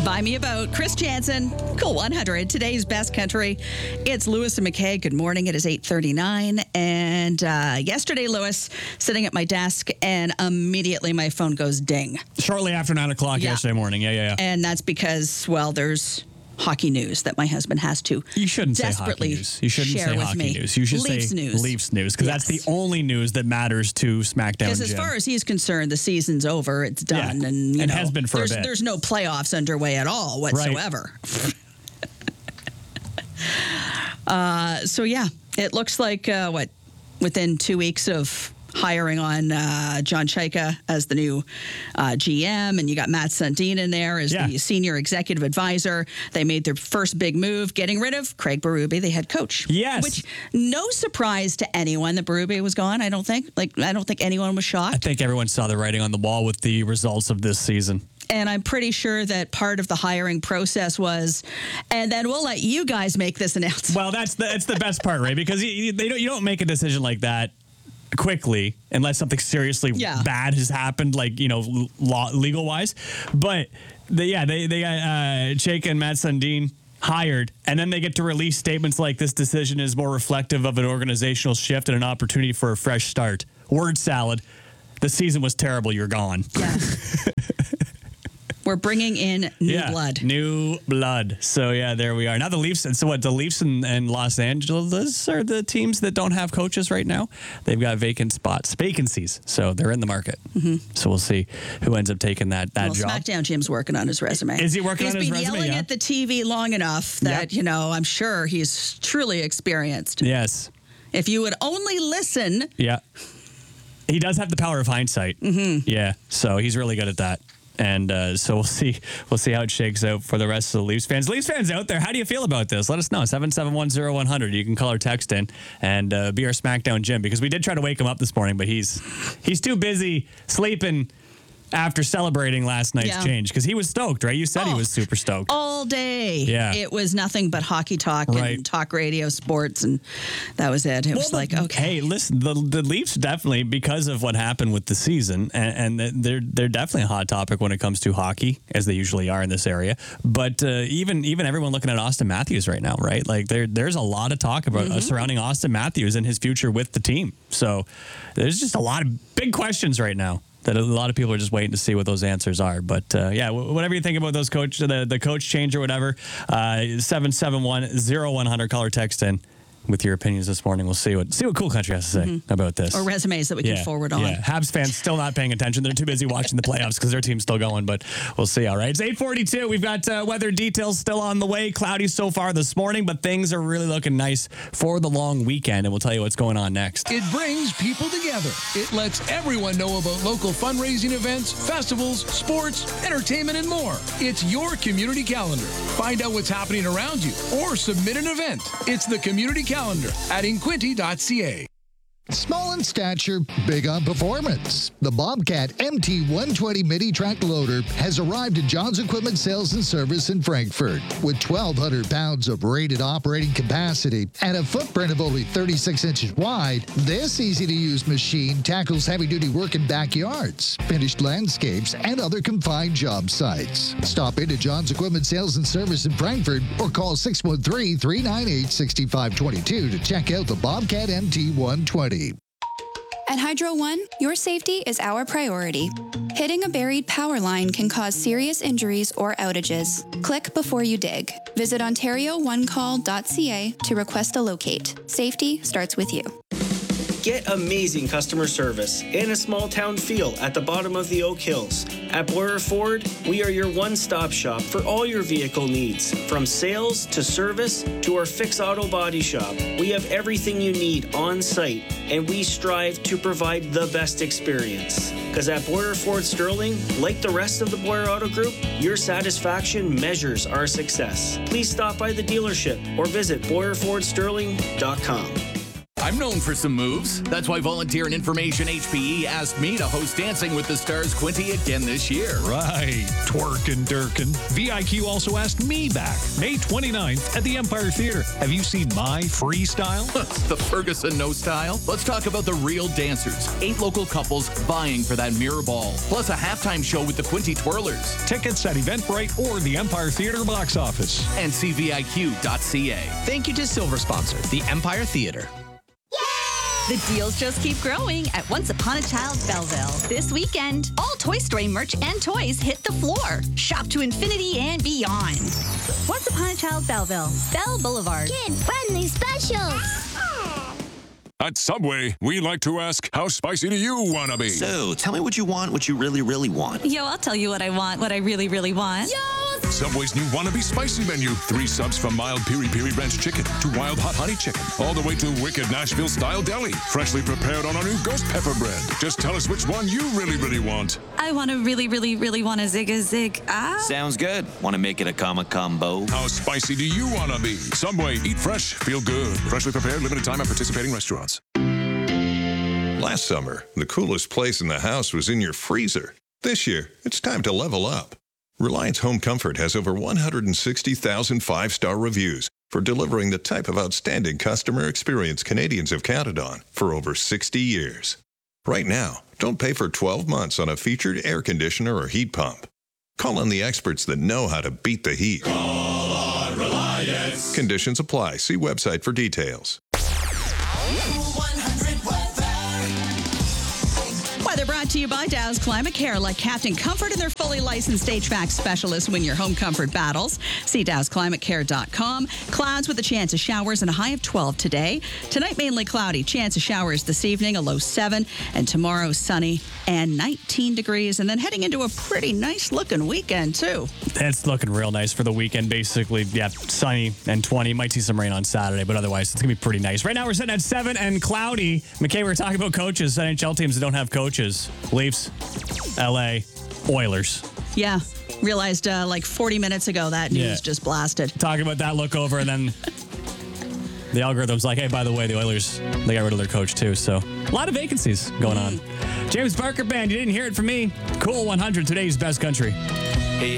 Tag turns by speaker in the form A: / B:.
A: Buy Me About, Chris Jansen, Cool 100, today's best country. It's Lewis and McKay. Good morning. It is 8:39. And yesterday, Lewis, sitting at my desk, and immediately my phone goes ding.
B: Shortly after 9 o'clock yesterday morning. Yeah.
A: And that's because, well, there's hockey news that my husband has to
B: You shouldn't say hockey
A: desperately
B: news. You shouldn't
A: share
B: say
A: with
B: hockey
A: me.
B: news. You should
A: Leafs
B: say
A: news.
B: Leafs news, because that's
A: Yes.
B: the only news that matters to SmackDown
A: Because as
B: Jim.
A: far as he's concerned, the season's over. It's done.
B: Yeah.
A: And,
B: And has been for a
A: there's,
B: bit.
A: There's no playoffs underway at all whatsoever. So, yeah, it looks like, within 2 weeks of hiring on John Chaika as the new GM, and you got Matt Sundin in there as the senior executive advisor. They made their first big move, getting rid of Craig Berube, the head coach.
B: Yes.
A: Which, no surprise to anyone that Berube was gone, I don't think. I don't think anyone was shocked.
B: I think everyone saw the writing on the wall with the results of this season.
A: And I'm pretty sure that part of the hiring process was, and then we'll let you guys make this announcement.
B: Well, that's the best part, right? Because you don't make a decision like that quickly unless something seriously bad has happened, like, legal wise. But they got Chaika and Matt Sundin hired, and then they get to release statements like, this decision is more reflective of an organizational shift and an opportunity for a fresh start. Word salad. The season was terrible. You're gone.
A: Yeah. We're bringing in new blood.
B: New blood. So, there we are. Now the Leafs, so the Leafs and Los Angeles are the teams that don't have coaches right now. They've got vacancies. So they're in the market. Mm-hmm. So we'll see who ends up taking that job.
A: SmackDown Jim's working on his resume.
B: Is he working on his resume?
A: He's been yelling at the TV long enough that, I'm sure he's truly experienced.
B: Yes.
A: If you would only listen.
B: Yeah. He does have the power of hindsight. Mm-hmm. Yeah. So he's really good at that. And so we'll see how it shakes out for the rest of the Leafs fans. Leafs fans out there, how do you feel about this? Let us know. 7710100. You can call or text in and be our SmackDown Jim, because we did try to wake him up this morning, but he's too busy sleeping after celebrating last night's change, because he was stoked, right? You said he was super stoked.
A: All day.
B: Yeah.
A: It was nothing but hockey talk and talk radio, sports, and that was it. It was okay.
B: Hey, listen, the Leafs definitely, because of what happened with the season, and they're definitely a hot topic when it comes to hockey, as they usually are in this area. But even everyone looking at Austin Matthews right now, right? Like there's a lot of talk about surrounding Austin Matthews and his future with the team. So there's just a lot of big questions right now that a lot of people are just waiting to see what those answers are. But, whatever you think about those the coach change or whatever, 7710100, call or text in with your opinions this morning. We'll see what Cool Country has to say about this.
A: Or resumes that we can forward on.
B: Yeah, Habs fans still not paying attention. They're too busy watching the playoffs because their team's still going, but we'll see. All right, it's 8:42. We've got weather details still on the way. Cloudy so far this morning, but things are really looking nice for the long weekend, and we'll tell you what's going on next.
C: It brings people together. It lets everyone know about local fundraising events, festivals, sports, entertainment, and more. It's your community calendar. Find out what's happening around you or submit an event. It's the community calendar at inquinty.ca.
D: Small in stature, big on performance. The Bobcat MT120 mini track loader has arrived at John's Equipment Sales and Service in Frankfurt. With 1,200 pounds of rated operating capacity and a footprint of only 36 inches wide, this easy-to-use machine tackles heavy-duty work in backyards, finished landscapes, and other confined job sites. Stop into John's Equipment Sales and Service in Frankfurt or call 613-398-6522 to check out the Bobcat MT120.
E: At Hydro One, your safety is our priority. Hitting a buried power line can cause serious injuries or outages. Click before you dig. Visit OntarioOneCall.ca to request a locate. Safety starts with you.
F: Get amazing customer service and a small town feel at the bottom of the Oak Hills. At Boyer Ford, we are your one-stop shop for all your vehicle needs. From sales to service to our fixed auto body shop, we have everything you need on site, and we strive to provide the best experience. Because at Boyer Ford Sterling, like the rest of the Boyer Auto Group, your satisfaction measures our success. Please stop by the dealership or visit BoyerFordSterling.com.
G: I'm known for some moves. That's why Volunteer and Information HPE asked me to host Dancing with the Stars Quinty again this year.
B: Right.
H: Twerkin' Durkin. VIQ also asked me back May 29th at the Empire Theater. Have you seen my freestyle?
G: The Ferguson no style. Let's talk about the real dancers. 8 local couples vying for that mirror ball. Plus a halftime show with the Quinty Twirlers.
H: Tickets at Eventbrite or the Empire Theater box office.
G: And CVIQ.ca.
I: Thank you to Silver Sponsor, the Empire Theater.
J: The deals just keep growing at Once Upon a Child Belleville. This weekend, all Toy Story merch and toys hit the floor. Shop to infinity and beyond. Once Upon a Child Belleville, Bell Boulevard.
K: Kid-friendly specials.
L: At Subway, we like to ask, how spicy do you want to be?
M: So, tell me what you want, what you really, really want.
J: Yo, I'll tell you what I want, what I really, really want.
K: Yo!
L: Subway's new Wannabe Spicy menu. 3 subs from mild piri-piri ranch chicken to wild hot honey chicken. All the way to wicked Nashville-style deli. Freshly prepared on our new ghost pepper bread. Just tell us which one you really, really want.
J: I want to really, really, really want a zig.
M: Sounds good. Want to make it a combo?
L: How spicy do you want to be? Subway, eat fresh, feel good. Freshly prepared, limited time at participating restaurants.
N: Last summer, the coolest place in the house was in your freezer. This year, it's time to level up. Reliance Home Comfort has over 160,000 5-star reviews for delivering the type of outstanding customer experience Canadians have counted on for over 60 years. Right now, don't pay for 12 months on a featured air conditioner or heat pump. Call on the experts that know how to beat the heat.
O: Call on Reliance.
N: Conditions apply. See website for details.
A: Weather brought to you by Dow's Climate Care. Let Captain Comfort and their fully licensed HVAC specialists win your home comfort battles. See dowsclimatecare.com. Clouds with a chance of showers and a high of 12 today. Tonight, mainly cloudy. Chance of showers this evening, a low 7. And tomorrow, sunny and 19 degrees. And then heading into a pretty nice-looking weekend, too.
B: It's looking real nice for the weekend, basically. Yeah, sunny and 20. Might see some rain on Saturday, but otherwise, it's going to be pretty nice. Right now, we're sitting at 7 and cloudy. McKay, we're talking about coaches, NHL teams that don't have coaches. Leafs, LA, Oilers.
A: Yeah. Realized like 40 minutes ago that news just blasted.
B: Talking about that look over, and then the algorithm's like, hey, by the way, the Oilers, they got rid of their coach too. So a lot of vacancies going on. James Barker Band, you didn't hear it from me. Cool 100, today's best country.